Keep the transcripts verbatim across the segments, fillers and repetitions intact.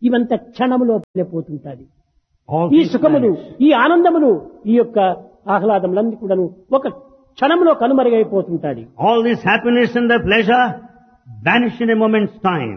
ఇవంతా క్షణములో పోతుంటాది. All ఈ these సుఖములు, vanish. ఈ ఆనందములు, ఈ యొక్క ఆహ్లాదములన్నీ కూడాను ఒక క్షణంలో కనుమరుగైపోతుంటాది. All this happiness and the pleasure vanish in a moment's time.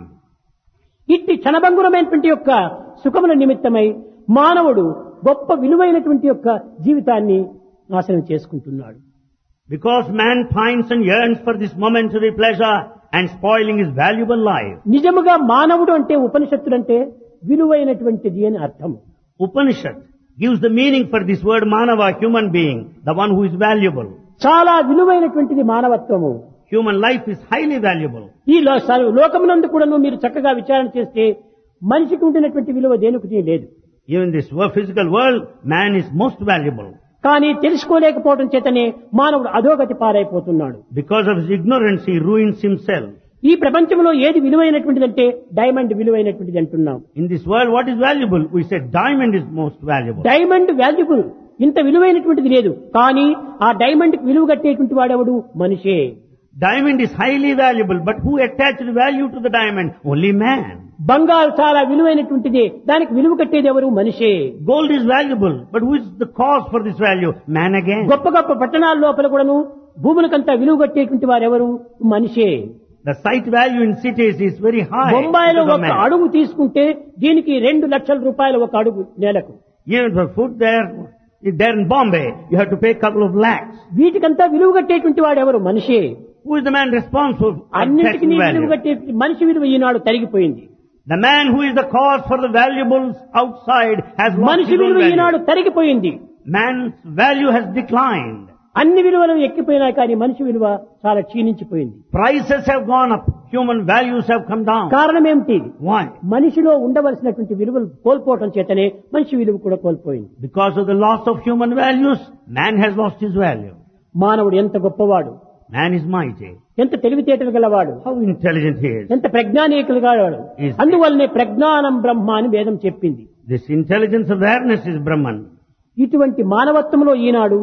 ఇట్టి క్షణభంగురమైనటువంటి యొక్క సుఖముల నిమిత్తమై మానవుడు గొప్ప విలువైనటువంటి యొక్క జీవితాన్ని నాశనం చేసుకుంటున్నాడు. Because man pines and yearns for this momentary pleasure and spoiling his valuable life. నిజముగా మానవుడు అంటే ఉపనిషత్తులంటే విలువైనటువంటిది అని అర్థం. Upanishad gives the meaning for this word manava, human being, the one who is valuable. చాలా విలువైనటువంటిది మానవత్వము. Human life is highly valuable. ఈ లో- స- లోకమునందు కూడాను మీరు చక్కగా విచారణ చేస్తే మనిషికి ఉండినటువంటి విలువ దేనికి లేదు. Even in this wo- physical world, man is most valuable. కానీ తెలుసుకోలేకపోవడం చేతనే మానవుడు అధోగతి పారైపోతున్నాడు. Because of his ignorance, he ruins himself. ఈ ప్రపంచంలో ఏది విలువైనటువంటిదంటే డైమండ్ విలువైనటువంటిది అంటున్నాం. In this world, what is valuable? We say diamond is most valuable. Diamond valuable, ఇంత విలువైనటువంటిది లేదు. కానీ ఆ డైమండ్ కి విలువ కట్టేటువంటి వాడెవడు? మనిషే. Diamond is highly valuable, but who attached value to the diamond? Only man. బంగారు చాలా విలువైనటువంటిది, దానికి విలువ కట్టేది ఎవరు? మనిషే. Gold is valuable, but who is the cause for this value? Man again. గొప్ప గొప్ప పట్టణాల లోపల కూడాను భూములకంతా విలువ కట్టేటువంటి వారెవరు? మనిషే. The site value in cities is very high. బొంబాయిలో because of ఒక man. అడుగు తీసుకుంటే దీనికి రెండు లక్షల రూపాయలు ఒక అడుగు నేలకు. Even for food there, there in Bombay, you have to pay a couple of lakhs. వీటికంతా విలువ కట్టేటువంటి వాడు ఎవరు? మనిషే. Who is the man responsible for అన్నిటికీ taxing విలువ value? కట్టే మనిషి విలువ ఈనాడు తరిగిపోయింది. The man who is the cause for the valuables outside has lost మనిషి his own విలువ ఈనాడు value. తరిగిపోయింది. Man's value has declined. అన్ని విలువలు ఎక్కిపోయినా కానీ మనిషి విలువ చాలా క్షీణించిపోయింది. Prices have gone up. Human values have come down. కారణం ఏమిటి? Why? మనిషిలో ఉండవలసినటువంటి విలువలు కోల్పోవటం చేతనే మనిషి విలువ కూడా కోల్పోయింది. Because of the loss of human values, man has lost his value. మానవుడు ఎంత గొప్పవాడు, Man is mighty. ఎంత తెలివితేటలు గలవాడు, How intelligent he is. ఎంత ప్రజ్ఞానీకులు గలవాడు. Is- అందువల్లనే ప్రజ్ఞానం బ్రహ్మ అని వేదం చెప్పింది. This intelligence awareness is Brahman. ఇటువంటి మానవత్వంలో ఈనాడు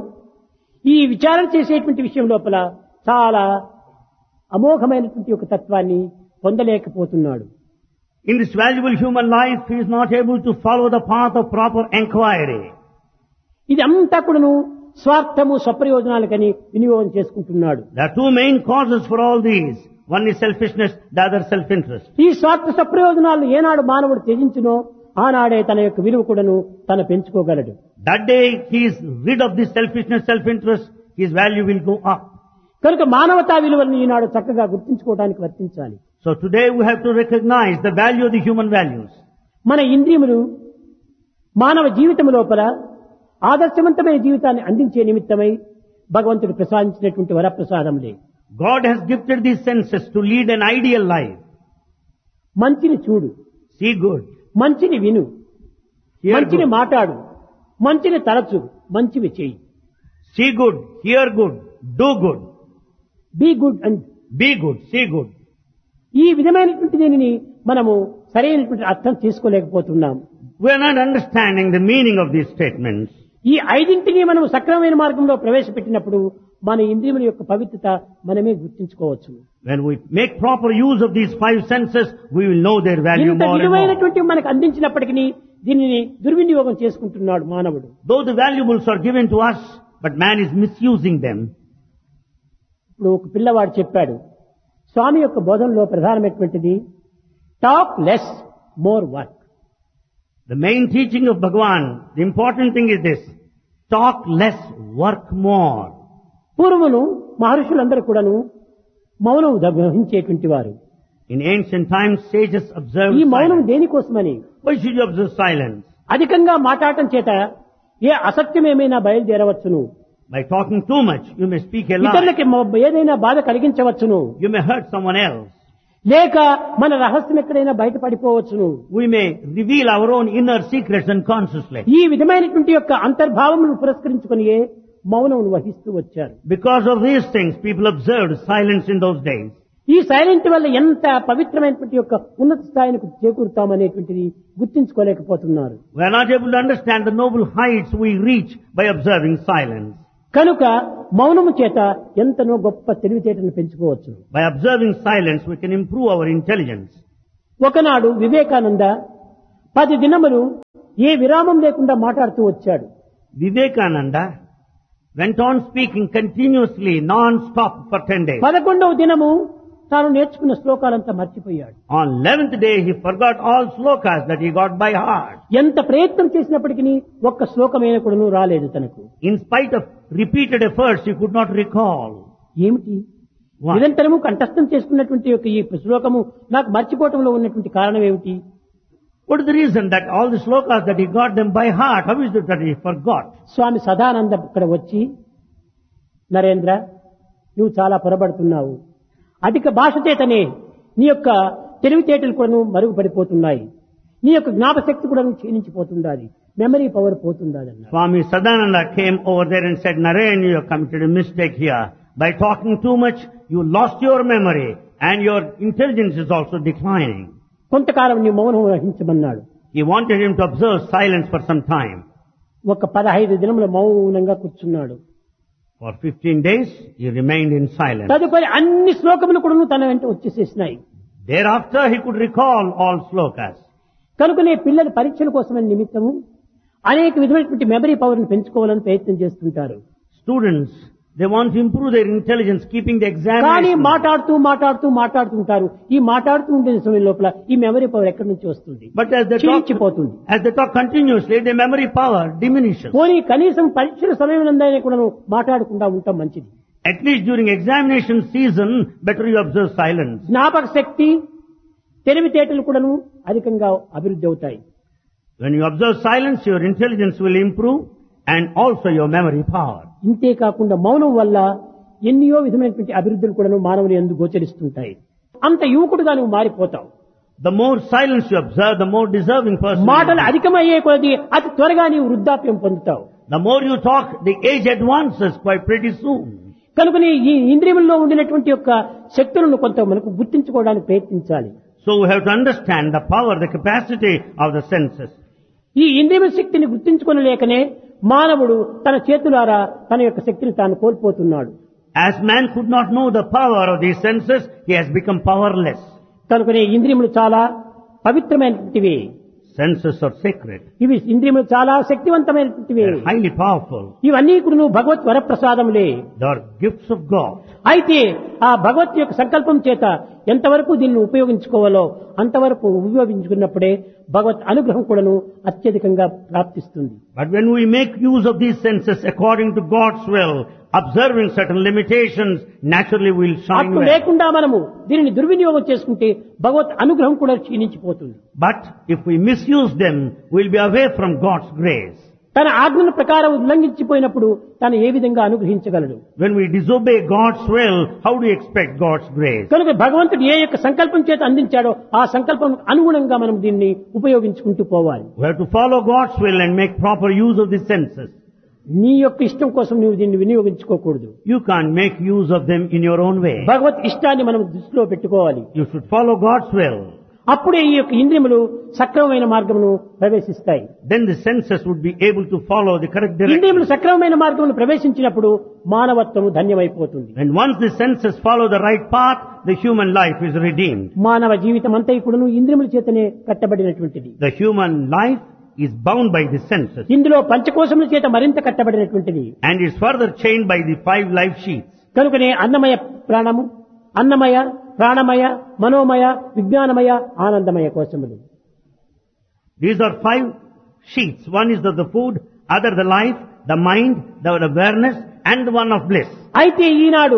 ఈ విచారణ చేసేటువంటి విషయం లోపల చాలా అమోఘమైనటువంటి ఒక తత్వాన్ని పొందలేకపోతున్నాడు. In this valuable human life, he is not able to follow the path of proper enquiry. ఇది అంతా కూడాను స్వార్థము స్వప్రయోజనాలకని వినియోగం చేసుకుంటున్నాడు. There are two main causes for all these. One is selfishness, the other self-interest. ఈ స్వార్థ స్వప్రయోజనాలను ఏనాడు మానవుడు త్యజించునో ఆనాడే తన యొక్క విలువ కూడాను తన పెంచుకోగలడు. That day he is rid of this selfishness, self-interest, his value will go up. కనుక మానవతా విలువలను ఈనాడు చక్కగా గుర్తించుకోవడానికి వర్తించాలి. So today we have to recognize the value of the human values. మన ఇంద్రియములు మానవ జీవితం లోపల ఆదర్శవంతమైన జీవితాన్ని అందించే నిమిత్తమై భగవంతుడు ప్రసాదించినటువంటి వరప్రసాదములే. God has gifted these senses to lead an ideal life. మంచిని చూడు, See good, మంచిని విను, hear మంచిని good. మాట్లాడు, మంచిని తలచు, మంచివి చెయ్యి. See good, hear good, do good, be good and be good, see good. ఈ విధమైనటువంటి దీనిని మనము సరైనటువంటి అర్థం చేసుకోలేకపోతున్నాం. We are not understanding the meaning of these statements. ఈ ఐదింటిని మనం సక్రమమైన మార్గంలో ప్రవేశపెట్టినప్పుడు మన ఇంద్రియముల యొక్క పవిత్రత మనమే గుర్తించుకోవచ్చు. When we make proper use of these five senses, we will know their value ఇంత more and more. విలువైనటువంటి మనకు అందించినప్పటికీ దీనిని దుర్వినియోగం చేసుకుంటున్నాడు మానవుడు. Though the valuables are given to us, but man is misusing them. ఇప్పుడు ఒక పిల్లవాడు చెప్పాడు, స్వామి యొక్క బోధనలో ప్రధానమైనటువంటిది talk less more work. The main teaching of Bhagavan, the important thing is this: talk less, work more. పూర్వమును మహర్షులందరూ కూడాను మౌనం వహించేటువంటి వారు. In ancient times, sages observed ఈ మౌనం silence. దేనికోసమని? Why should you observe silence? అధికంగా మాట్లాడటం చేత ఏ అసత్యం ఏమైనా బయలుదేరవచ్చును, By talking too much, you may speak a lie. ఇతరులకి మ- ఏదైనా బాధ కలిగించవచ్చును, You may hurt someone else. లేక మన రహస్యం ఎక్కడైనా బయటపడిపోవచ్చును. We may reveal our own inner secrets unconsciously. ఈ విధమైనటువంటి యొక్క అంతర్భావమును పురస్కరించుకుని మౌనం వహిస్తూ వచ్చారు. Because of these things, people observed silence in those days. ఈ సైలెంట్ వల్ల ఎంత పవిత్రమైనటువంటి యొక్క ఉన్నత స్థాయికి చేకూరుతామనేటువంటిది గుర్తించుకోలేకపోతున్నారు. We are not able to understand the noble heights we reach by observing silence. కనుక మౌనము చేత ఎంతనో గొప్ప తెలివితేటను పెంచుకోవచ్చు. By observing silence, we can improve our intelligence. ఒకనాడు వివేకానంద పది దినములు ఏ విరామం లేకుండా మాట్లాడుతూ వచ్చాడు. Vivekananda went on speaking continuously, non-stop for ten days. పదకొండవ దినము తాను నేర్చుకున్న శ్లోకాలంతా మర్చిపోయాడు. On eleventh day, he forgot all slokas that he got by heart. ఎంత ప్రయత్నం చేసినప్పటికీ ఒక్క శ్లోకమైన కూడాను రాలేదు తనకు. In spite of repeated efforts, he could not recall. ఏమిటి? Why? నిరంతరము కంఠస్థం చేసుకున్నటువంటి యొక్క ఈ శ్లోకము నాకు మర్చిపోవటంలో ఉన్నటువంటి కారణం ఏమిటి? What is the reason that all the slokas that he got them by heart, how is it that he forgot? స్వామి సదానంద ఇక్కడ వచ్చి, నరేంద్ర నువ్వు చాలా పొరబడుతున్నావు. అధిక భాష చేతనే నీ యొక్క తెలివితేటలు కూడా మరుగుపడిపోతున్నాయి. నీ యొక్క జ్ఞాపశక్తి కూడా క్షీణించిపోతుండాలి. మెమరీ పవర్ పోతుండాలి అన్నారు. Swami Sadananda came over there and said, Naren, you have committed a mistake here. By talking too much, you lost your memory and your intelligence is also declining. కొంతకాలం నీ మౌనం వహించమన్నాడు. He wanted him to observe silence for some time. ఒక పదహైదు దినముల మౌనంగా కూర్చున్నాడు. For fifteen days, he remained in silence. తదుపరి అన్ని శ్లోకములు కూడా తన వెంట వచ్చేసేసినాయి. Thereafter, he could recall all slokas. కనుకనే పిల్లలు పరీక్షల కోసమని నిమిత్తము అనేక విధమైనటువంటి మెమరీ పవర్ ని పెంచుకోవాలని ప్రయత్నం చేస్తుంటారు. Students, they want to improve their intelligence, keeping the కానీ examination. మాట్లాడుతూ మాట్లాడుతూ మాట్లాడుతుంటారు. ఈ మాట్లాడుతూ ఉండే సమయం లోపల ఈ మెమరీ పవర్ ఎక్కడి నుంచి వస్తుంది? But as they talk, క్షీణించిపోతుంది. as they talk continuously, their memory power diminishes. పోనీ కనీసం పరీక్షల సమయం నందైనా కూడా మాట్లాడకుండా ఉంటాం మంచిది. At least during examination season, better you observe silence. జ్ఞాపక శక్తి, తెలివితేటలు కూడాను అధికంగా అభివృద్ధి అవుతాయి. When you observe silence, your intelligence will improve and also your memory power. ఇంతే కాకుండా మౌనం వల్ల ఎన్నో విధమైనటువంటి అభివృద్ధులు కూడాను మానవుని యందు గోచరిస్తుంటాయి. అంత యువకుడుగా నువ్వు మారిపోతావు. The more silence you observe, the more deserving person you మాటలు become. అధికమయ్యే కొద్దీ అతి త్వరగా నీవు వృద్ధాప్యం పొందుతావు. The more you talk, the age advances quite pretty soon. కనుకని ఈ ఇంద్రియముల్లో ఉండినటువంటి యొక్క శక్తులను కొంత మనకు గుర్తించుకోవడానికి ప్రయత్నించాలి. So we have to understand the power, the capacity of the senses. ఈ ఇంద్రియ శక్తిని గుర్తించుకొనలేకనే మానవుడు తన చేతులారా తన యొక్క శక్తిని తాను కోల్పోతున్నాడు. As man could not know the power of these senses, he has become powerless. కనుకనే ఇంద్రియములు చాలా పవిత్రమైనటువంటివి. Senses are sacred. ఇవి ఇంద్రియములు చాలా శక్తివంతమైనటువంటివి. They are highly powerful. ఇవన్నీ కూడా భగవత్ వరప్రసాదములే. They are gifts of God. అయితే ఆ భగవత్ యొక్క సంకల్పం చేత ఎంతవరకు దీన్ని ఉపయోగించుకోవాలో అంతవరకు ఉపయోగించుకున్నప్పుడే భగవత్ అనుగ్రహం కూడాను అత్యధికంగా ప్రాప్తిస్తుంది. But when we make use of these senses according to God's will, observing certain limitations, naturally we will shine అప్పుడు well. లేకుండా మనము దీనిని దుర్వినియోగం చేసుకుంటే భగవత్ అనుగ్రహం కూడా క్షీణించిపోతుంది. But if we misuse them, we will be away from God's grace. తన ఆజ్ఞల ప్రకారం ఉల్లంఘించిపోయినప్పుడు తను ఏ విధంగా అనుగ్రహించగలడు? When we disobey God's will, how do you expect God's grace? కనుక భగవంతుడు ఏ యొక్క సంకల్పం చేత అందించాడో ఆ సంకల్పం అనుగుణంగా మనం దీన్ని ఉపయోగించుకుంటూ పోవాలి. We have to follow God's will and make proper use of the senses. నీ యొక్క ఇష్టం కోసం నువ్వు దీన్ని వినియోగించుకోకూడదు. You can't make use of them in your own way. భగవత్ ఇష్టాన్ని మనం దృష్టిలో పెట్టుకోవాలి. You should follow God's will. అప్పుడే ఈ యొక్క ఇంద్రియములు సక్రమమైన మార్గమును ప్రవేశిస్తాయి. Then the senses would be able to follow the correct direction. ఇంద్రియములు సక్రమమైన మార్గమును ప్రవేశించినప్పుడు మానవత్వము ధన్యమైపోతుంది. And once the senses follow the right path, the human life is redeemed. మానవ జీవితం అంతా ఇప్పుడు ఇంద్రియముల చేతనే కట్టబడినటువంటిది. The human life is bound by the senses ఇందులో పంచకోశముల చేత మరింత కట్టబడినటువంటిది. and is further chained by the five life sheaths. కనుకనే అన్నమయ ప్రాణము, అన్నమయ, ప్రాణమయ, మనోమయ, విజ్ఞానమయ, ఆనందమయ కోశములు. These are five sheaths. One is the, the food, other the life, the mind, the awareness, and the one of bliss. అయితే ఈనాడు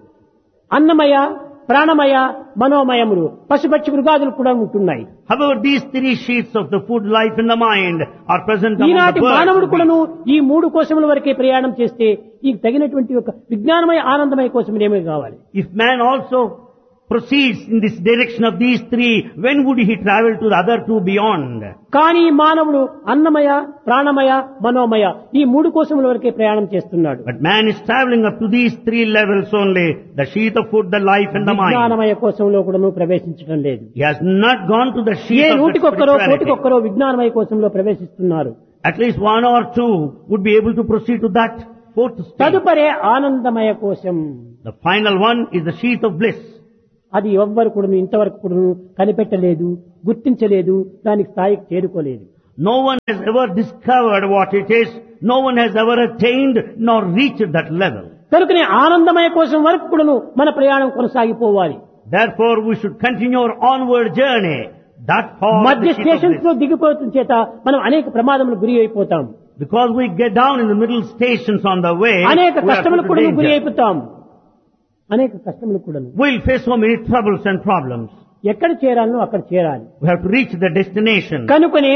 అన్నమయ, ప్రాణమయ, మనోమయములు పశుపక్షి మృగాదులు కూడా ఉంటున్నాయి. However, these three sheaths of the food, life, and the mind are present among ఈనాటి the మానవుడు birds. కూడాను ఈ మూడు కోశముల వరకే ప్రయాణం చేస్తే ఈ తగినటువంటి ఒక విజ్ఞానమయ ఆనందమయ కోశములు ఏమీ కావాలి. If man also proceeds in this direction of these three, when would he travel to the other two beyond? కానీ మానవుడు అన్నమయ, ప్రాణమయ, మనోమయ ఈ మూడు కోశముల వరకే ప్రయాణం చేస్తున్నాడు. But man is traveling up to these three levels only, the sheath of food, the life, and the mind. విజ్ఞానమయ కోశంలో కూడాను ప్రవేశించడం లేదు. He has not gone to the A sheath of the నూటికొక్కరో spirituality. కోటికొక్కరో విజ్ఞానమయ కోశంలో ప్రవేశిస్తున్నారు. At least one or two would be able to proceed to that fourth stage. తదుపరే ఆనందమయ కోశం. The final one is the sheath of bliss. అది ఎవ్వరు కూడా ఇంతవరకు కూడా కనిపెట్టలేదు, గుర్తించలేదు, దానికి స్థాయికి చేరుకోలేదు. No one has ever discovered what it is. No one has ever attained nor reached that level. కనుకనే ఆనందమయ కోసం వరకు కూడాను మన ప్రయాణం కొనసాగిపోవాలి. Therefore, we should continue our onward journey. That for మధ్య the ship of స్టేషన్స్ లో bliss. దిగిపోవడం చేత మనం అనేక ప్రమాదములకు గురి అయిపోతాం. Because we get down in the middle stations on the way, అనేక we are కష్టములకు put to కూడా గురి danger. అయిపోతాం. అనేక కష్టములకు కూడా We'll face so many troubles and problems. ఎక్కడ చేరాలో అక్కడ చేరాలి. We have to reach the destination. కనుకనే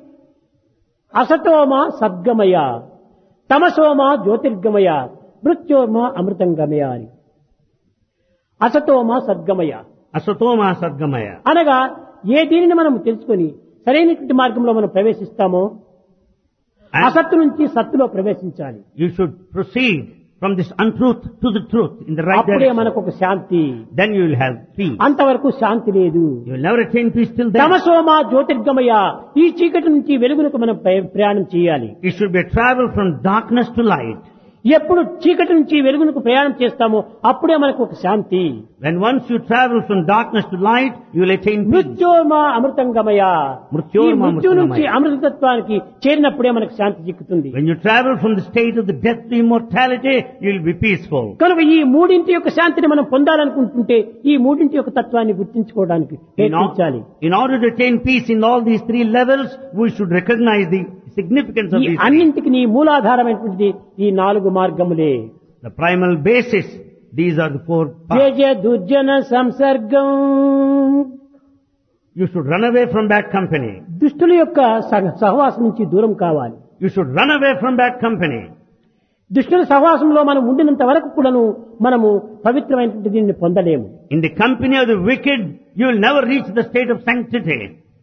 అసతోమ సద్గమయ, తమసోమ జ్యోతిర్గమయ, మృత్యోర్మ అమృతంగమయ అని. అసతోమ సద్గమయ Asatoma Sadgamaya. అనగా ఏ దీనిని మనం తెలుసుకొని సరైనటువంటి మార్గంలో మనం ప్రవేశిస్తామో And అసత్తు నుంచి సత్తులో ప్రవేశించాలి. you should proceed from this untruth to the truth in the right అప్పుడే direction. మనకు ఒక శాంతి. Then you will have peace. అంతవరకు శాంతి లేదు. You will never attain peace till then. తమసోమ జ్యోతిర్గమయ, ఈ చీకటి నుంచి వెలుగునకు మనం ప్ర- ప్రయాణం చేయాలి. It should be a travel from darkness to light. ఎప్పుడు చీకటి నుంచి వెలుగునకు ప్రయాణం చేస్తామో అప్పుడే మనకు ఒక శాంతి. When once you travel from darkness to light, you will attain peace. మృత్యోర్మ అమృతంగమయ, ఈ మృత్యోర్మ మృత్యు నుంచి అమృతంగమయ. అమృతత్వానికి చేరినప్పుడే మనకు శాంతి చిక్కుతుంది. When you travel from the state of the death to immortality, you will be peaceful. కనుక ఈ మూడింటి యొక్క శాంతిని మనం పొందాలనుకుంటుంటే ఈ మూడింటి యొక్క తత్వాన్ని గుర్తించుకోవడానికి In, ప్రయత్నించాలి. or- in order to attain peace in all these three levels, we should recognize the significance of ఈ these three. అన్నింటికి నీ మూలాధారమైనటువంటిది ఈ నాలుగు మార్గములే. The primal basis, these are the four paths. Jaya దుర్జన సంసర్గం, You should run away from bad company. దుష్టుల యొక్క సహ- సహవాసం నుంచి దూరం కావాలి. You should run away from bad company. దుష్టుల సహవాసంలో మనం ఉండినంత వరకు కూడాను మనము పవిత్రమైనటువంటి దీన్ని పొందలేము. In the company of the wicked, you will never reach the state of sanctity.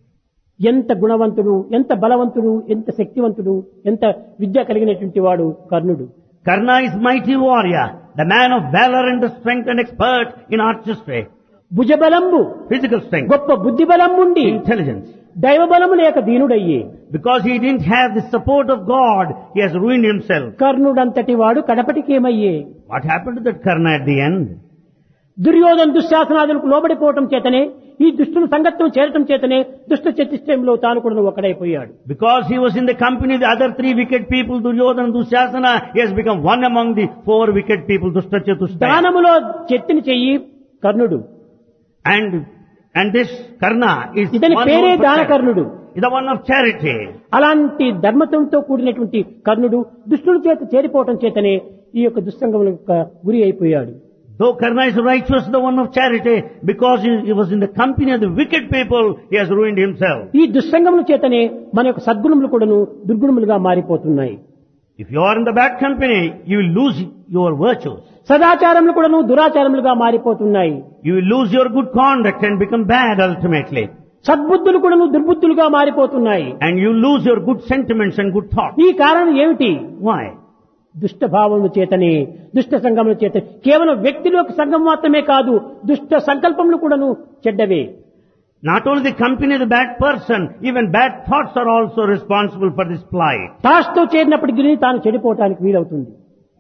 ఎంత గుణవంతుడు, ఎంత బలవంతుడు, ఎంత శక్తివంతుడు, ఎంత విద్య కలిగినటువంటి వాడు కర్ణుడు. Karna is mighty warrior, the man of valor and strength and expert in artistry, భుజబలంబు, physical strength, గొప్ప బుద్ధి బలం ఉండి intelligence. దైవ బలము లేక దీనుడయ్యి Because he didn't have the support of God, he has ruined himself. కర్ణుడంతటి వాడు కడపటికేమయ్యే. What happened to that Karna at the end? Duryodhana దుశ్శాసనాదులకు లోబడిపోవటం చేతనే, ఈ దుష్టుల సంగత్వం చేరటం చేతనే దుష్ట చతుష్టయంలో తాను కూడా ఒకడైపోయాడు. Because he was in the company of the other three wicked people, Duryodhana and Dusyasana, he has become one among the four wicked people, Dushta Chatushtaya. దానములో చెత్తిని చెయ్యి కర్ణుడు. And, and this Karna is ఇతని one పేరే known for charity. దానకర్ణుడు. Is the one of charity. అలాంటి ధర్మత్వంతో కూడినటువంటి కర్ణుడు దుష్టుల చేత చేరిపోవటం చేతనే ఈ యొక్క దుస్సంగముల యొక్క గురి అయిపోయాడు. Though Karna is righteous, the one of charity, because he, he was in the company of the wicked people, he has ruined himself. ఈ దుస్సంగముల చేతనే మన యొక్క సద్గుణములు కూడాను దుర్గుణములుగా మారిపోతున్నాయి. If you are in the bad company, you will lose your virtues. సదాచారములు కూడాను దురాచారములుగా మారిపోతున్నాయి. You will lose your good conduct and become bad ultimately. సద్బుద్ధులు కూడాను దుర్బుద్ధులుగా మారిపోతున్నాయి. And you lose your good sentiments and good thoughts. ఈ కారణం ఏమిటి? Why? దుష్ట భావముల చేతనే, దుష్ట సంగముల చేత. కేవలం వ్యక్తిలో ఒక సంఘం మాత్రమే కాదు, దుష్ట సంకల్పములు కూడాను చెడ్డవే. Not only the company of the bad person, even bad thoughts are also responsible for this plight. తాష్తో చేరినప్పటికీ తాను చెడిపోవటానికి వీలవుతుంది.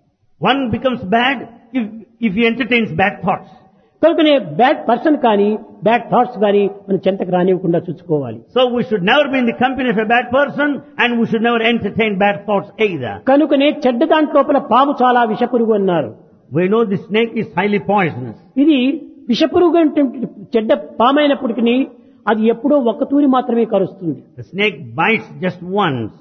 One becomes bad if, if he entertains bad thoughts. కనుకనే బ్యాడ్ పర్సన్ కానీ బ్యాడ్ థాట్స్ కానీ మనం చెంతకు రానివ్వకుండా చూసుకోవాలి. So we should never be in the company of a bad person, and we should never entertain bad thoughts either. కనుకనే చెడ్డ దాంట్లోపల పాము చాలా విషపురుగు అన్నారు. We know the snake is highly poisonous. ఇది విషపురుగు అంటే చెడ్డ పామైనప్పటికీ అది ఎప్పుడో ఒక్క తూరి మాత్రమే కరుస్తుంది. The snake bites just once.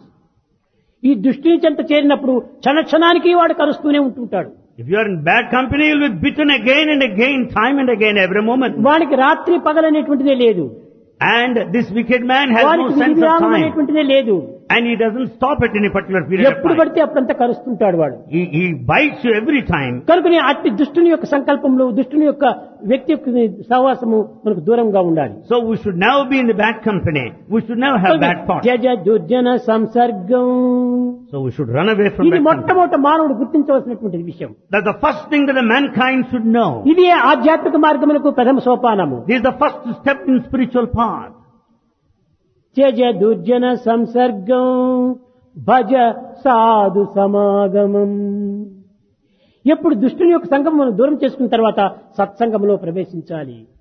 ఈ దృష్టిని చెంత చేరినప్పుడు క్షణ క్షణానికి వాడు కరుస్తూనే ఉంటుంటాడు. If you are in bad company, you will be bitten again and again, time and again, every moment. వాడికి రాత్రి పగలనేటువంటిదే లేదు. And this wicked man has no వాడికి sense of విరామం time. అనేటువంటిదే లేదు. And he doesn't stop at any particular period of ఎప్పుడు time. పడితే అప్పుడంతా కరుస్తుంటాడు వాడు. He, he bites you every time. కనుకనే అట్టి దుష్టుని యొక్క సంకల్పంలో, దుష్టుని యొక్క వ్యక్తి యొక్క సహవాసము మనకు దూరంగా ఉండాలి. So we should never be in the bad company. We should never have bad thoughts. జజ దుర్జన సంసర్గం. So we should run away from ఇది bad company. మొట్టమొదట మానవుడు గుర్తించవలసినటువంటి విషయం. That's the first thing that the mankind should know. ఇది ఆధ్యాత్మిక మార్గములకు ప్రథమ సోపానము. This is the first step in spiritual path. జజ దుర్జన సంసర్గం భజ సాధు సమాగమం. ఎప్పుడు దుష్టుని యొక్క సంగమం దూరం చేసుకున్న తర్వాత సత్సంగంలో ప్రవేశించాలి.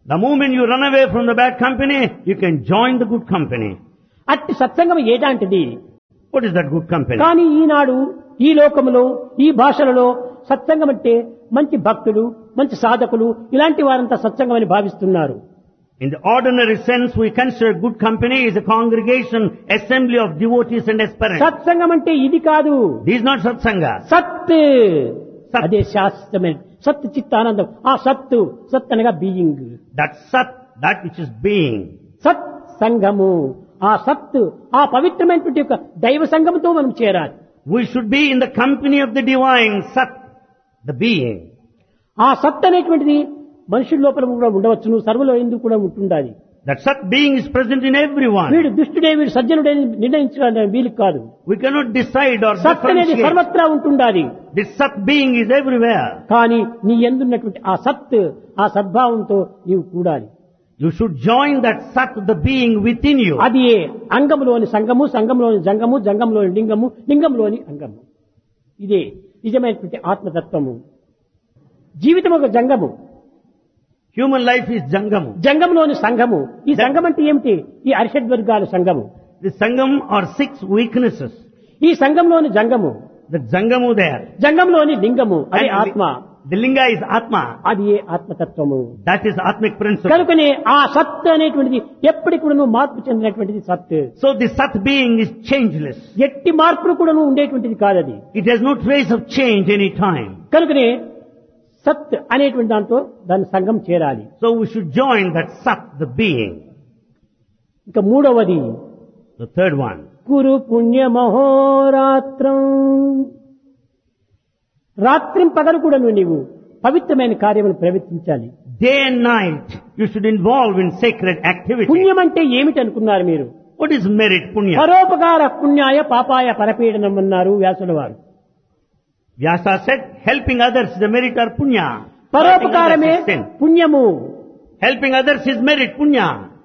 The moment you run away from the bad company, you can join the good company. అట్టి సత్సంగం ఏదాంటిది? What is that good company? కానీ ఈనాడు ఈ లోకములో ఈ భాషలలో సత్సంగం అంటే మంచి భక్తులు, మంచి సాధకులు, ఇలాంటి వారంతా సత్సంగం అని భావిస్తున్నారు. In the ordinary sense, we consider good company is a congregation, assembly of devotees and aspirants. సత్సంగం అంటే ఇది కాదు. This is not satsanga. సత్ సత్. అదే శాస్త్రమే. సత్ చిత్త ఆనందం. ఆ సత్తు, సత్ అనగా being. That sat, that which is being. సత్ సంగము. ఆ సత్తు, ఆ పవిత్రమైనటువంటి యొక్క దైవ సంగముతో మనం చేరాలి. We should be in the company of the divine sat, the being. ఆ సత్ అనేటువంటిది మనుషుల లోపల కూడా ఉండవచ్చును, సర్వలో ఎందుకు కూడా ఉంటుండాలి. That sat being is present in everyone. వీడు దుష్టుడే, వీడు సజ్జనుడే నిర్ణయించడానికి వీలు కాదు. We cannot decide or సత్ అనేది differentiate. సర్వత్రా ఉంటుండాలి. This sat being is everywhere. కానీ నీ యందున్నటువంటి ఆ సత్, ఆ సద్భావంతో నీవు కూడాలి. You should join that sat, the being within you. అది అంగంలోని సంగము, సంగంలోని జంగము, జంగంలోని లింగము, లింగంలోని అంగము. ఇదే నిజమైనటువంటి ఆత్మతత్వము. జీవితం ఒక జంగము, Human life is jangamu. జంగంలోని సంఘము. ఈ సంఘం అంటే ఏమిటి? ఈ అరిషడ్వర్గాల సంఘము. The sangam are six weaknesses. ఈ సంఘంలోని జంగము, The jangamu there. జంగంలోని లింగము, అది And ఆత్మ. The linga is atma. అది ఏ ఆత్మతత్వము. That is atmic principle. కనుకనే ఆ సత్ అనేటువంటిది ఎప్పటికి కూడా మార్పు చెందినటువంటిది సత్. So the sat being is changeless. ఎట్టి మార్పులు కూడా ఉండేటువంటిది కాదది. It has no trace of change any time. కనుకనే సత్ అనేటువంటి దాంతో దాని సంఘం చేరాలి. So we should join that sat, the being. ఇక మూడవది The third one. కురు పుణ్య మహోరాత్రం. రాత్రిం పగలు కూడా నీవు పవిత్రమైన కార్యములు ప్రవర్తించాలి. Day and night you should involve in sacred activity. పుణ్యం అంటే ఏమిటి అనుకున్నారు మీరు? What is merit, punya? పరోపకార పుణ్యాయ పాపాయ పరపీడనం అన్నారు వ్యాసుల వారు. Vyasa said, helping others is the merit or punya. పరోపకారమే Helping others is sin. పుణ్యము, Helping others is merit, punya.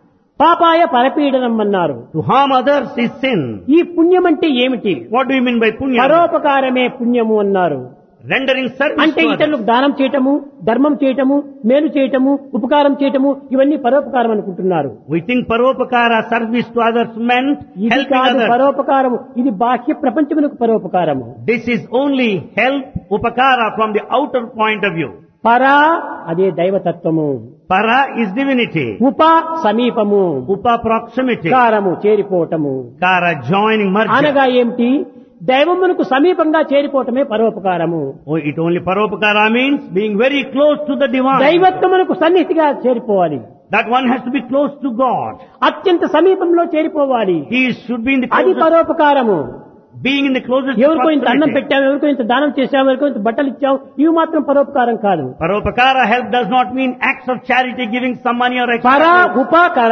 పాపాయ పరపీడనం అన్నారు. To harm others is sin. ఈ పుణ్యం అంటే ఏమిటి? What do you mean by punya? పరోపకారమే పుణ్యము అన్నారు. Rendering service అంటే to others. ఇతరులకు దానం చేయటము, ధర్మం చేయటము, మేలు చేయటము, ఉపకారం చేయటము, ఇవన్నీ పరోపకారం అనుకుంటున్నారు. We think paropakara, service to others meant ఇది helping కాదు others. పరోపకారము, ఇది బాహ్య ప్రపంచమునకు పరోపకారము. This is only help, upakara from the outer point of view. పరా అదే దైవతత్వము, Para is divinity. ఉప సమీపము, Upa proximity. కారము చేరిపోవటము. Kara joining, merger. అనగా ఏమిటి? దైవమునకు సమీపంగా చేరిపోవటమే పరోపకారము. Oh, it only paropakara means being very close to the divine. దైవత్వమునకు సన్నిహితిగా చేరిపోవాలి. That one has to be close to God. అత్యంత సమీపంలో చేరిపోవాలి. He should be in the అది closest, పరోపకారము. being in the closest ఎవరికో ఇంత అన్నం proximity. పెట్టాము, ఎవరికో ఇంత దానం చేశాము, ఎవరికో ఇంత బట్టలు ఇచ్చాము, ఇవి మాత్రం పరోపకారం కాదు. Paropakara help does not mean acts of charity, giving some money or extra. పరా ఉపకర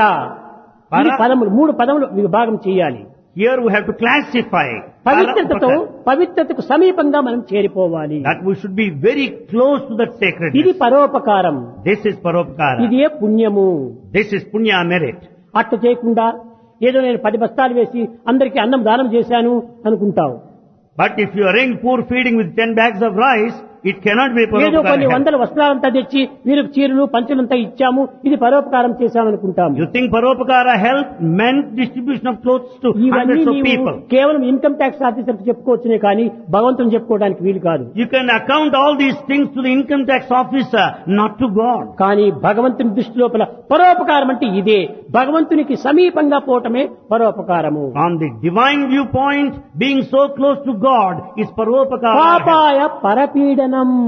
ఇది పర- పదములు, మూడు పదములు విభాగం చేయాలి. Here we have to classify. Para, పవిత్రతతో upakara. పవిత్రతకు సమీపంగా మనం చేరిపోవాలి. That we should be very close to that sacredness. ఇది పరోపకారం, This is paropakara. ఇదే పుణ్యము. This is punya merit. అట్ట చేయకుండా ఏదో నేను పది బస్తాలు వేసి అందరికీ అన్నం దానం చేశాను అనుకుంటావు. But if you arrange poor feeding with ten bags of rice, it cannot be ఏదో కొన్ని paropakara help. వందల వస్త్రాలంతా తెచ్చి వీరికి చీరలు పంచులంతా ఇచ్చాము, ఇది పరోపకారం చేశామనుకుంటాము. You think paropakara help meant distribution of clothes to ఇవన్నీ hundreds of నీవు people. కేవలం ఇన్కమ్ ట్యాక్స్ ఆఫీసర్ చెప్పుకోవచ్చునే కానీ భగవంతుని చెప్పుకోవడానికి వీలు కాదు. You can account all these things to the income tax officer, not to God. కానీ భగవంతుని దృష్టి లోపల పరోపకారం అంటే ఇదే. భగవంతునికి సమీపంగా పోవటమే పరోపకారము. From the divine viewpoint, being so close to God is paropakara. పాపాయ పరపీడనం.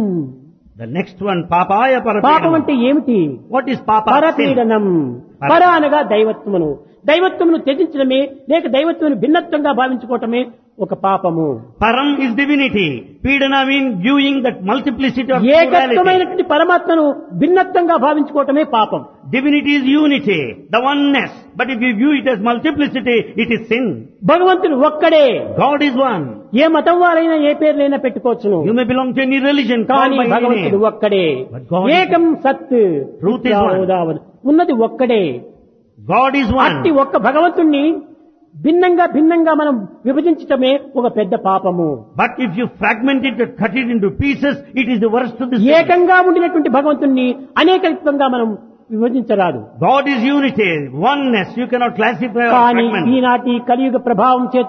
The next one, papaya పాపం parapeedam. అంటే ఏమిటి? What is papa? Sin. పరపీడనం. పర అనగా దైవత్వమును, దైవత్వమును త్యజించడమే లేక దైవత్వమును భిన్నత్వంగా భావించుకోవటమే ఒక పాపము. Param is divinity. Pidana means viewing that multiplicity of plurality. ఏకత్వమైనటువంటి పరమాత్మను భిన్నత్వంగా భావించుకోవటమే పాపం. Divinity is unity, the oneness. But if you view it as multiplicity, it is sin. భగవంతుడు ఒక్కడే. God is one. ఏ మతం వారైనా ఏ పేర్లైనా పెట్టుకోవచ్చును, You may belong to any religion, called కానీ by any భగవంతుడు name. ఒక్కడే. But God is- ఏకం సత్ Truth is one. ఉదావన్. ఉన్నది ఒక్కడే. God is అట్టి one. ఒక్క భగవంతుణ్ణి భిన్నంగా భిన్నంగా మనం విభజించటమే ఒక పెద్ద పాపము. But if you fragment it and cut it into pieces, it is the worst of the sin. ఏకంగా ఉండినటువంటి భగవంతుణ్ణి అనేకత్వంగా మనం విభజించరాదు. God is unity, oneness. You cannot classify or కానీ fragment. ఈనాటి కలియుగ ప్రభావం చేత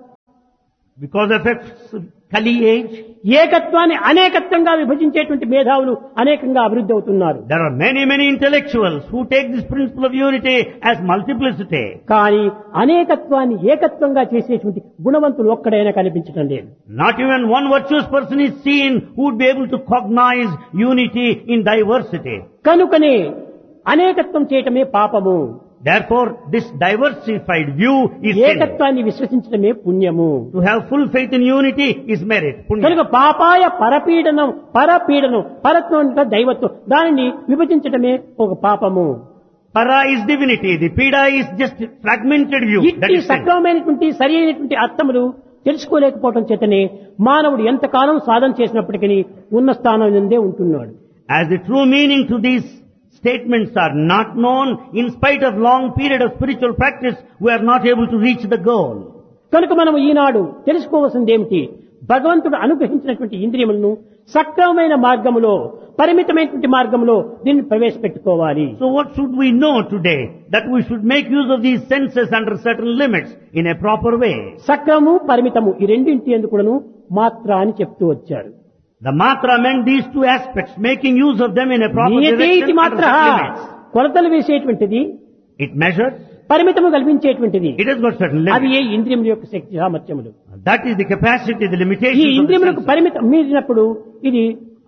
Because of its Kali age, ఏకత్వాన్ని అనేకత్వంగా విభజించేటువంటి మేధావులు అనేకంగా అభివృద్ధి అవుతున్నారు. there are many, many intellectuals who take this principle of unity as multiplicity. కానీ అనేకత్వాన్ని ఏకత్వంగా చేసేటువంటి గుణవంతులు ఒక్కడైనా కనిపించడం లేదు. Not even one virtuous person is seen who would be able to cognize unity in diversity. కనుకనే అనేకత్వం చేయటమే పాపము, Therefore, this diversified view is sin. ఏకత్వాన్ని విశ్వసించడమే పుణ్యము. To have full faith in unity is merit, కనుక punya. పాపాయ పరపీడనం పరపీడనం పరత్వం అంటే దైవత్వం, దానిని విభజించటమే ఒక పాపము. Para is divinity, the Pida is just fragmented view. That ఇట్టి is sin. సక్రమమైనటువంటి సరి అయినటువంటి అర్థములు తెలుసుకోలేకపోవడం చేతనే మానవుడు ఎంతకాలం సాధన చేసినప్పటికీ ఉన్న స్థానం నుండే ఉంటున్నాడు. As the true meaning to these statements are not known, in spite of long period of spiritual practice, we are not able to reach the goal. కనుక మనం ఈనాడు తెలుసుకోవాల్సింది ఏమిటి? భగవంతుడు అనుగ్రహించినటువంటి ఇంద్రియములను సక్రమమైన మార్గములో, పరిమితమైనటువంటి మార్గంలో దీన్ని ప్రవేశపెట్టుకోవాలి. So what should we know today? That we should make use of these senses under certain limits in a proper way. సక్రము పరిమితము ఈ రెండింటి ఎందుకును మాత్ర అని చెప్తూ వచ్చారు. The matra meant these two aspects, making use of them in a proper నియతేతి direction under మాత్ర certain limits. కొలతలు వేసేటువంటిది, It measures, పరిమితము కల్పించేటువంటిది, it has got certain అది limits. ఏ ఇంద్రియముల యొక్క శక్తి సామర్థ్యములు. That is the capacity, the ఈ limitations of the ఇంద్రియములకు senses. పరిమితం మీరినప్పుడు ఇది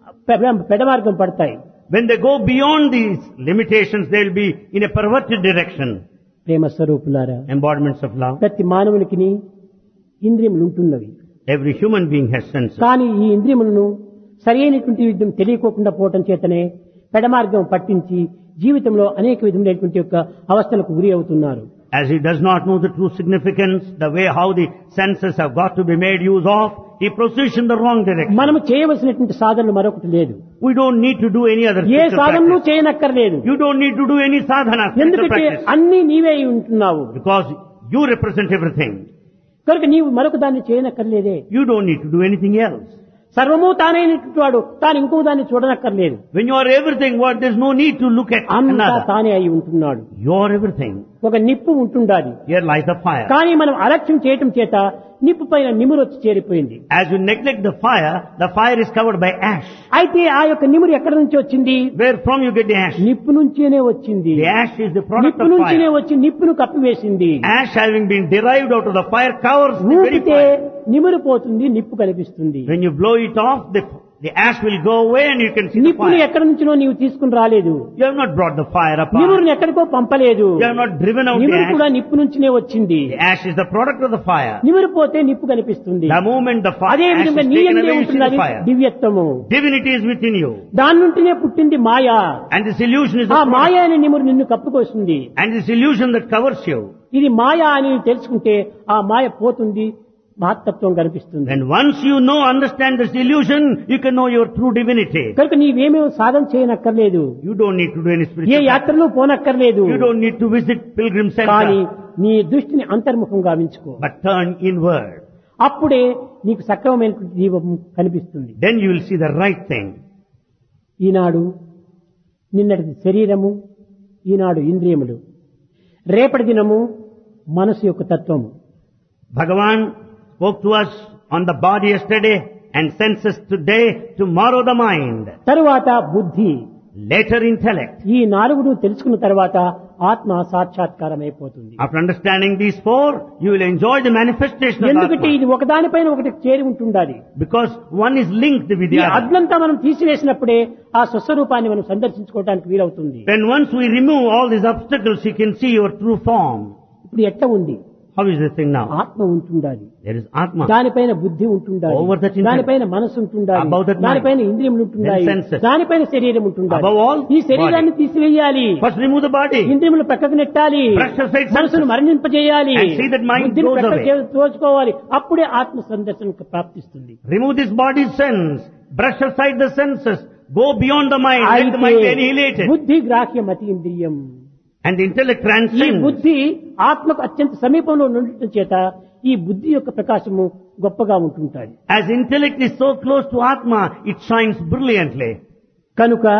పె- పెడమార్గం పడతాయి. When they go beyond these limitations, they will be in a perverted direction. ప్రేమ స్వరూపులారా, Embodiments of love. ప్రతి మానవునికి ఇంద్రియములు ఉంటున్నవి. Every human being has senses. కానీ ఈ ఇంద్రియములను సరి అయినటువంటి విధం తెలియకోకుండా పోవటం చేతనే పెడమార్గం పట్టించి జీవితంలో అనేక విధములైనటువంటి యొక్క అవస్థలకు గురి అవుతున్నారు. As he does not know the true significance, the way how the senses have got to be made use of, he proceeds in the wrong direction. మనము చేయవలసినటువంటి సాధనలు మరొకటి లేదు. We don't need to do any other A spiritual సాధనను practice. చేయనక్కర్లేదు. You don't need to do any sadhana, spiritual ఎందుకంటే practice. అన్ని నీవే అయి ఉంటున్నావు. Because you represent everything. కనుక నీవు మరొక దాన్ని చేయనక్కర్లేదే. You don't need to do anything else. సర్వము తానైనటువంటి వాడు తాను ఇంకో దాన్ని చూడనక్కర్లేదు. When you are everything, what there's no need to look at అంతా another. తానే అయి ఉంటున్నాడు. You are everything. ఒక నిప్పు ఉంటుండాలి. Here lies the fire. కానీ మనం అలక్ష్యం చేయటం చేత నిప్పు పైన నిమురు వచ్చి చేరిపోయింది. As you neglect the fire, the fire is covered by ash. అయితే ఆ యొక్క నిమురు ఎక్కడి నుంచి వచ్చింది? Where from you get the ash? నిప్పు నుంచేనే వచ్చింది. The ash is the product నిప్పు of నుంచినే fire. వచ్చి నిప్పును కప్పివేసింది. Ash having been derived out of the fire covers the very ఊపితే fire. నిమురు పోతుంది, నిప్పు కనిపిస్తుంది. When you blow it off, the, the ash will go away and you can see the నిప్పును fire. ఎక్కడి నుంచినో నీవు తీసుకుని రాలేదు. You have not brought the fire apart. నిమురుని ఎక్కడికో పంపలేదు. You have not driven out the నిమురు కూడా ash. నిప్పు నుంచినే వచ్చింది. The ash is the product of the fire. నిమురు పోతే నిప్పు కనిపిస్తుంది. The moment the fire అదే ash is విధంగా నీ taken యందే away, you see ఉంటుంది the అది fire. దివ్యత్వము. Divinity is within you. దాని నుండినే పుట్టింది మాయ. And this illusion is ఆ the మాయ product. అనే నిమురు నిన్ను కప్పుకొస్తుంది. And this illusion that covers you. ఇది మాయ అని తెలుసుకుంటే ఆ మాయ పోతుంది, మహత్తత్వం కనిపిస్తుంది. And once you know, understand this illusion, you can know your true divinity. కనుక నీవేమేమో సాధన చేయనక్కర్లేదు. You don't need to do any A spiritual practice. యాత్రలు పోనక్కర్లేదు. You don't need to visit pilgrim కానీ center. నీ దృష్టిని అంతర్ముఖం గావించుకో. But turn inward. అప్పుడే నీకు సక్రమమైనటువంటి జీవం కనిపిస్తుంది. Then you will see the right thing. ఈనాడు నిన్నటి శరీరము, ఈనాడు ఇంద్రియములు, రేపటి దినము మనసు యొక్క తత్వము. Bhagavan spoke to us on the body yesterday and senses today, tomorrow the mind, తరువాత బుద్ధి. later intellect. ఈ నాలుగును తెలుసుకున్న తర్వాత ఆత్మ సాక్షాత్కారం అయిపోతుంది. After understanding these four, you will enjoy the manifestation of ఎందుకంటే Atma. ఇది ఒకదానిపైన ఒకటి చేరి ఉంటుండాలి. Because one is linked with ఈ the other. అడ్లంతా మనం తీసివేసినప్పుడే ఆ స్వస్వరూపాన్ని మనం సందర్శించుకోవడానికి వీలవుతుంది. When once we remove all these obstacles, you can see your true form. ఇప్పుడు ఎట్లా ఉంది? How is this thing now? ఆత్మ ఉంటుండాలి, There is Atma. దానిపైన బుద్ధి ఉంటుండాలి, Over that intellect. దానిపైన మనసు ఉంటుండాలి, Above that mind. దానిపైన ఇంద్రియములు ఉంటుండాలి, Then senses. దానిపైన శరీరం ఉంటుండాలి. Above all, ఈ శరీరాన్ని body. తీసివేయాలి, First remove the body. ఇంద్రియములు పక్కకు నెట్టాలి, Brush aside senses. మనసును మరణింపజేయాలి, And see that mind బుద్ధిని goes పక్కకు away. చే- తోచుకోవాలి. అప్పుడే ఆత్మ సందర్శనకు ప్రాప్తిస్తుంది. Remove this body's sense. Brush aside the senses. Go beyond the mind. Let the అయితే mind be annihilated. బుద్ధి గ్రాహ్య మతి ఇంద్రియం. And the intellect ఈ transcends. బుద్ధి ఆత్మకు అత్యంత సమీపంలో ఉండటం చేత ఈ బుద్ధి యొక్క ప్రకాశము గొప్పగా ఉంటుంటాయి. As intellect is so close to Atma, it shines brilliantly. కనుక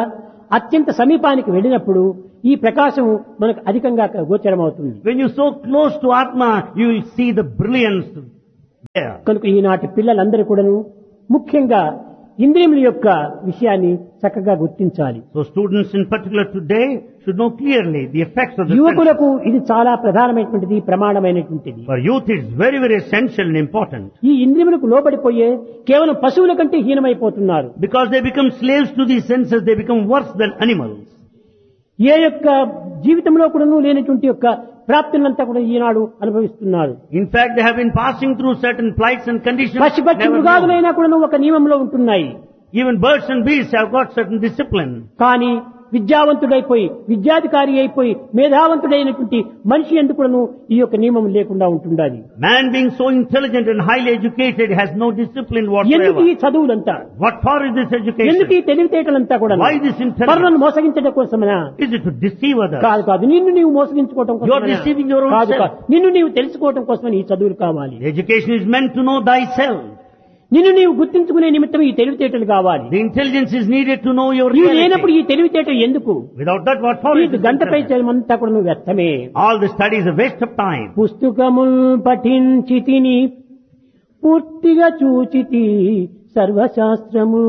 అత్యంత సమీపానికి వెళ్ళినప్పుడు ఈ ప్రకాశం మనకు అధికంగా గోచరమవుతుంది. When you're so close to Atma, you will see the brilliance there. కనుక ఈనాటి పిల్లలందరూ కూడాను ముఖ్యంగా ఇంద్రియముల యొక్క విషయాన్ని చక్కగా గుర్తించాలి. So students in particular today should know clearly the effects of the senses. యువకులకు ఇది చాలా ప్రధానమైనటువంటిది, ప్రమాణమైనటువంటిది. For youth it's very very essential and important. ఈ ఇంద్రియములకు లోబడిపోయే కేవలం పశువుల కంటే హీనమైపోతున్నారు. Because they become slaves to these senses, they become worse than animals. ఏ యొక్క జీవితంలో కూడాను లేనటువంటి యొక్క ప్రాప్తులంతా కూడా ఈనాడు అనుభవిస్తున్నారు. In fact, they have been passing through certain plights and conditions. పశు పక్షి never known. మృగాదులైనా కూడాను ఒక నియమంలో ఉంటున్నాయి. Even birds and beasts have got certain discipline. కానీ విద్యావంతుడైపోయి విద్యాధికారి అయిపోయి మేధావంతుడైనటువంటి మనిషి ఎందుకు కూడాను ఈ యొక్క నియమం లేకుండా ఉంటుండాలి. Man being so intelligent and highly educated has no discipline ఎందుకు ఈ whatsoever. చదువులంతా, What for is this ఎందుకు education? ఈ తెలివితేటలంతా కూడా Why this intelligence? పరులను మోసగించడం కోసమనా? Is it to deceive others? కాదు కాదు, నిన్ను నీవు మోసగించుకోవడం You are కోసమనా? deceiving your own కాదు self. కాదు, నిన్ను నీవు తెలుసుకోవడం కోసమని ఈ చదువులు కావాలి. The education is meant to know thyself. నిన్ను నీవు గుర్తించుకునే నిమిత్తం ఈ తెలివితేటలు కావాలి. The intelligence is needed to know your నీవు లేనప్పుడు reality. ఈ తెలివితేటలు ఎందుకు? Without that, what for ఈ is this గంటపై intelligence? చదవమంతా కూడా నువ్వు వ్యర్థమే. All the study is a waste of time. పుస్తకముల్ పఠించితిని పూర్తిగా చూచితి సర్వశాస్త్రము.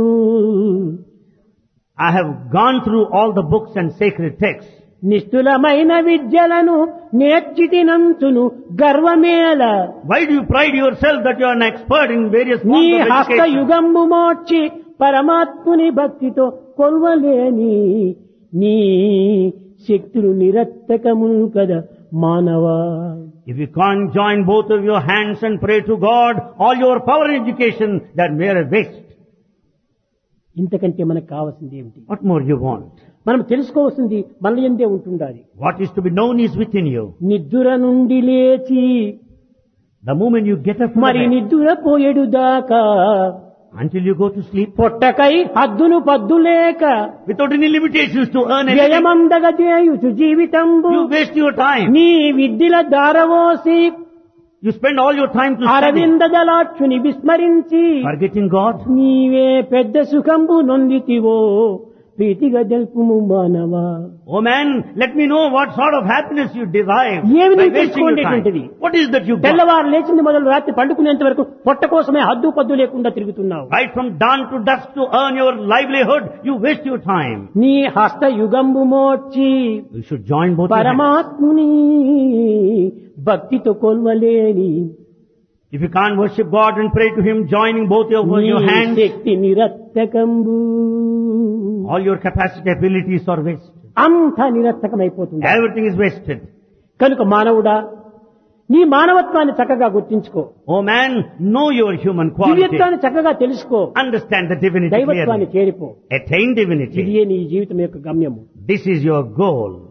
I have gone through all the books and sacred texts. నిష్ఠులమైన విద్యలను నేర్చితినంతును గర్వమేల. Why do you pride yourself that you are an expert in various నీ forms of హస్త education? యుగంబు మోర్చి పరమాత్ముని భక్తితో కొల్వలేని నీ శక్తులు నిరత్తకములు కదా మానవా. If you can't join both of your hands and pray to God, all your power and education, that mere waste. ఇంతకంటే మనకు కావాల్సింది ఏమిటి? What more you want? మనం తెలుసుకోవాల్సింది మన యందే ఉంటుండాలి. What is to be known is within you. నిద్ర నుండి లేచి The moment you get up from మరి the bed, నిద్ర పోయేడు దాకా until you go to sleep, పొట్టకై హద్దును పద్దులేక without any limitations to earn anything, వ్యయమందగజేయుచు జీవితంబు you waste your time. నీ విద్యల దారవోసి You spend all your time to study, Aravinda దళాక్షుని విస్మరించి forgetting God. నీవే పెద్ద సుఖంబు నొందితివో ప్రీతిగా జల్పుము మానవా. Oh man, let me know what sort of happiness you derive ఏమి by నీకు wasting your time. తెలుసుకోండేటువంటిది? What is that you got? తెల్లవారు లేచింది మొదలు రాత్రి పండుకునేంత వరకు పొట్ట కోసమే హద్దు పద్దు లేకుండా తిరుగుతున్నావు. Right from dawn to dusk to earn your livelihood, you waste your time. నీ హస్త యుగంబు మోర్చి You should join both your hands. పరమాత్ముని భక్తితో కొల్వలేని If you can't worship God and pray to Him, joining both your, నీ your hands, Shakti నిరత్తకంబు all your capacity, abilities are wasted. అంతా నిరత్తకమైపోతుంది. Everything is wasted. కనుక మానవుడా, నీ మానవత్వాన్ని చక్కగా గుర్తించుకో. Oh man, know your human quality. దివ్యత్వాన్ని చక్కగా తెలుసుకో. Understand the divinity దైవత్వాన్ని clearly. చేరిపో. Attain divinity. ఇదియే నీ జీవితం యొక్క గమ్యము. This is your goal.